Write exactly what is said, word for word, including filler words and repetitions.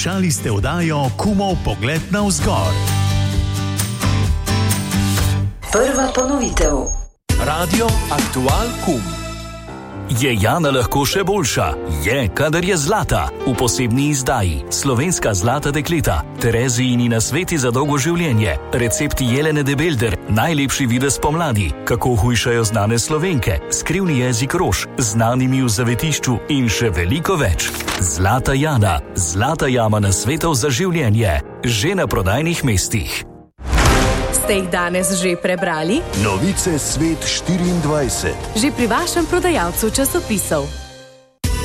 Poslušali ste oddajo Kumov pogled navzgor. Prva ponovitev. Radio Aktual Kum. Je Jana lahko še boljša? Je, kadar je zlata. V posebni izdaji Slovenska zlata dekleta, Terezijini nasveti za dolgo življenje, recepti Jelene de Belder, najlepši videz pomladi, kako hujšajo znane Slovenke, skrivni jezik rož, znanimi v zavetišču in še veliko več. Zlata Jana, zlata jama nasvetov za življenje, že na prodajnih mestih. Ste jih danes že prebrali? Novice Svet štiriindvajset. Že pri vašem prodajalcu časopisov.